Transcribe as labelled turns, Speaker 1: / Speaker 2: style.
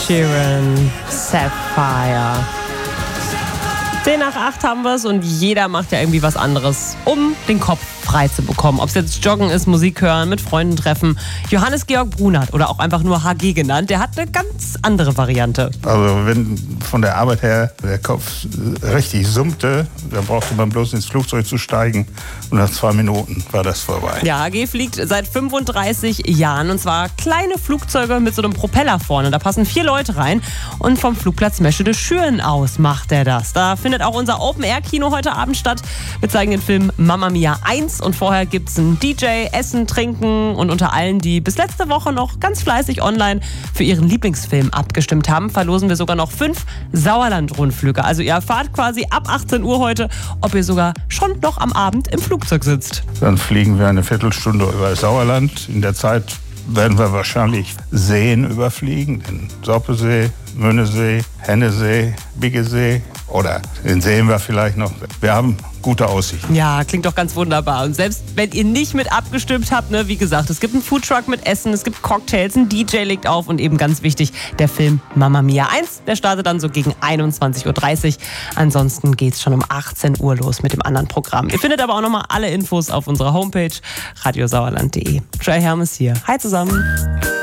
Speaker 1: Sheeran, Sapphire. 10 nach 8 haben wir es und jeder macht ja irgendwie was anderes, um den Kopf frei zu bekommen. Ob es jetzt Joggen ist, Musik hören, mit Freunden treffen. Johannes Georg Brunert oder auch einfach nur HG genannt, der hat eine ganz andere Variante.
Speaker 2: Also wenn von der Arbeit her der Kopf richtig summte, dann brauchte man bloß ins Flugzeug zu steigen und nach 2 Minuten war das vorbei.
Speaker 1: Ja, HG fliegt seit 35 Jahren und zwar kleine Flugzeuge mit so einem Propeller vorne. Da passen 4 Leute rein und vom Flugplatz Meschede Schüren aus macht er das. Da findet auch unser Open-Air-Kino heute Abend statt. Wir zeigen den Film Mamma Mia 1 und vorher gibt es einen DJ, Essen, Trinken und unter allen, die bis letzte Woche noch ganz fleißig online für ihren Lieblingsfilm abgestimmt haben, verlosen wir sogar noch 5 Sauerland-Rundflüge. Also ihr erfahrt quasi ab 18 Uhr heute, ob ihr sogar schon noch am Abend im Flugzeug sitzt.
Speaker 2: Dann fliegen wir eine Viertelstunde über das Sauerland. In der Zeit werden wir wahrscheinlich Seen überfliegen. Den Soppesee, Möhnesee, Hennesee, Biggesee oder den sehen wir vielleicht noch. Wir haben gute Aussichten.
Speaker 1: Ja, klingt doch ganz wunderbar. Und selbst wenn ihr nicht mit abgestimmt habt, ne, wie gesagt, es gibt einen Foodtruck mit Essen, es gibt Cocktails, ein DJ legt auf und eben ganz wichtig, der Film Mamma Mia 1, der startet dann so gegen 21.30 Uhr. Ansonsten geht's schon um 18 Uhr los mit dem anderen Programm. Ihr findet aber auch nochmal alle Infos auf unserer Homepage radiosauerland.de. Trey Hermes hier. Hi zusammen.